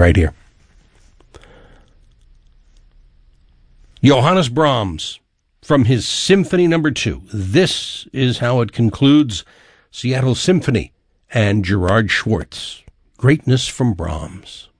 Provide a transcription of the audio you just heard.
right here. Johannes Brahms, from his Symphony No. 2. This is how it concludes. Seattle Symphony and Gerard Schwartz. Greatness from Brahms.